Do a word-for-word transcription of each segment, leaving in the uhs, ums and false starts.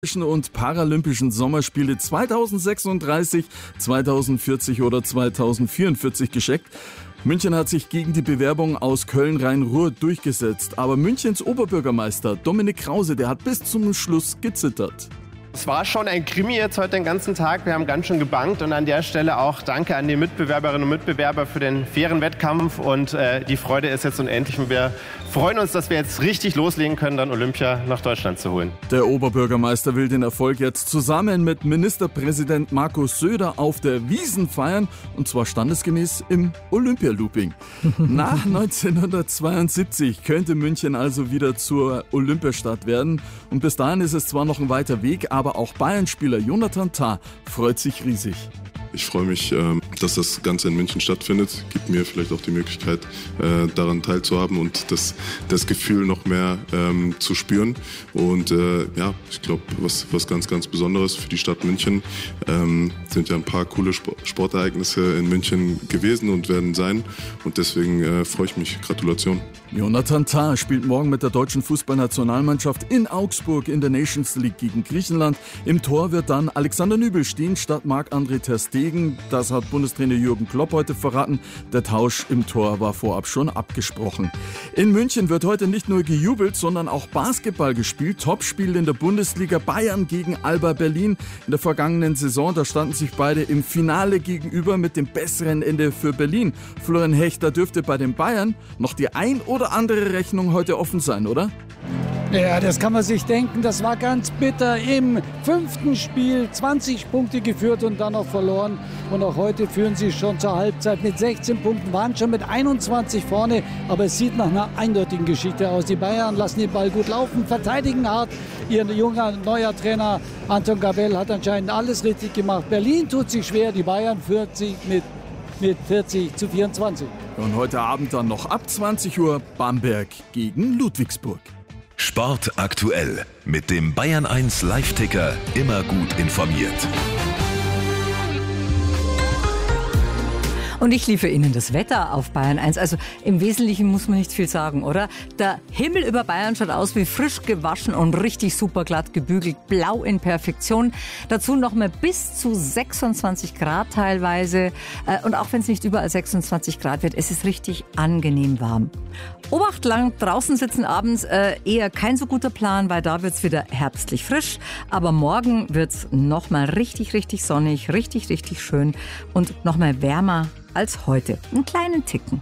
und Paralympischen Sommerspiele zweitausendsechsunddreißig, zweitausendvierzig oder zweitausendvierundvierzig gescheckt. München hat sich gegen die Bewerbung aus Köln-Rhein-Ruhr durchgesetzt. Aber Münchens Oberbürgermeister Dominik Krause, der hat bis zum Schluss gezittert. Es war schon ein Krimi jetzt heute den ganzen Tag. Wir haben ganz schön gebangt und an der Stelle auch danke an die Mitbewerberinnen und Mitbewerber für den fairen Wettkampf. Und äh, die Freude ist jetzt unendlich und wir freuen uns, dass wir jetzt richtig loslegen können, dann Olympia nach Deutschland zu holen. Der Oberbürgermeister will den Erfolg jetzt zusammen mit Ministerpräsident Markus Söder auf der Wiesn feiern und zwar standesgemäß im Olympialooping. Nach neunzehnhundertzweiundsiebzig könnte München also wieder zur Olympiastadt werden und bis dahin ist es zwar noch ein weiter Weg, aber auch Bayern-Spieler Jonathan Tah freut sich riesig. Ich freue mich, dass das Ganze in München stattfindet. Gibt mir vielleicht auch die Möglichkeit, daran teilzuhaben und das, das Gefühl noch mehr ähm, zu spüren. Und äh, ja, ich glaube, was, was ganz, ganz Besonderes für die Stadt München. Ähm, sind ja ein paar coole Sportereignisse in München gewesen und werden sein. Und deswegen äh, freue ich mich. Gratulation. Jonathan Tah spielt morgen mit der deutschen Fußballnationalmannschaft in Augsburg in der Nations League gegen Griechenland. Im Tor wird dann Alexander Nübel stehen statt Marc-André ter Stegen. Das hat Bundestrainer Jürgen Klopp heute verraten. Der Tausch im Tor war vorab schon abgesprochen. In München wird heute nicht nur gejubelt, sondern auch Basketball gespielt. Topspiel in der Bundesliga, Bayern gegen Alba Berlin. In der vergangenen Saison, da standen sich beide im Finale gegenüber mit dem besseren Ende für Berlin. Florian Hechter dürfte bei den Bayern noch die ein oder andere Rechnung heute offen sein, oder? Ja, das kann man sich denken. Das war ganz bitter. Im fünften Spiel zwanzig Punkte geführt und dann noch verloren. Und auch heute führen sie schon zur Halbzeit mit sechzehn Punkten, waren schon mit einundzwanzig vorne. Aber es sieht nach einer eindeutigen Geschichte aus. Die Bayern lassen den Ball gut laufen, verteidigen hart. Ihr junger, neuer Trainer Anton Gabel hat anscheinend alles richtig gemacht. Berlin tut sich schwer, die Bayern führt sich mit, mit vierzig zu vierundzwanzig. Und heute Abend dann noch ab zwanzig Uhr Bamberg gegen Ludwigsburg. Sport aktuell mit dem Bayern eins Live-Ticker, immer gut informiert. Und ich liefere Ihnen das Wetter auf Bayern eins. Also im Wesentlichen muss man nicht viel sagen, oder? Der Himmel über Bayern schaut aus wie frisch gewaschen und richtig super glatt gebügelt. Blau in Perfektion. Dazu noch mal bis zu sechsundzwanzig Grad teilweise. Und auch wenn es nicht überall sechsundzwanzig Grad wird, es ist richtig angenehm warm. Obacht lang draußen sitzen abends äh, eher kein so guter Plan, weil da wird's wieder herbstlich frisch. Aber morgen wird's noch mal richtig, richtig sonnig, richtig, richtig schön und noch mal wärmer als heute. Einen kleinen Ticken.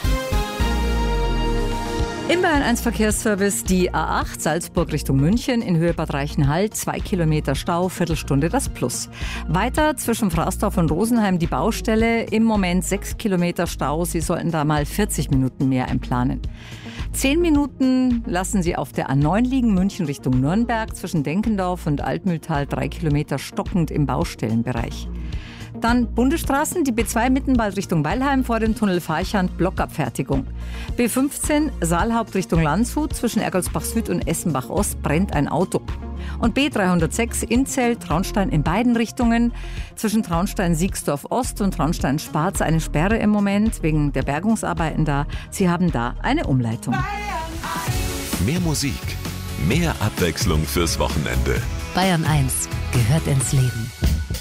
Im Bayern eins Verkehrsservice die A acht Salzburg Richtung München in Höhe Bad Reichenhall, zwei Kilometer Stau, Viertelstunde das Plus. Weiter zwischen Fraßdorf und Rosenheim die Baustelle, im Moment sechs Kilometer Stau, Sie sollten da mal vierzig Minuten mehr einplanen. Zehn Minuten lassen Sie auf der A neun liegen, München Richtung Nürnberg, zwischen Denkendorf und Altmühltal, drei Kilometer stockend im Baustellenbereich. Dann Bundesstraßen, die B zwei Mittenwald Richtung Weilheim vor dem Tunnel Farchand, Blockabfertigung. B fünfzehn Saalhaupt Richtung Landshut, zwischen Ergolsbach Süd und Essenbach Ost brennt ein Auto. Und B dreihundertsechs Inzell, Traunstein in beiden Richtungen, zwischen Traunstein-Siegsdorf Ost und Traunstein-Sparz eine Sperre im Moment, wegen der Bergungsarbeiten da. Sie haben da eine Umleitung. Mehr Musik, mehr Abwechslung fürs Wochenende. Bayern eins gehört ins Leben.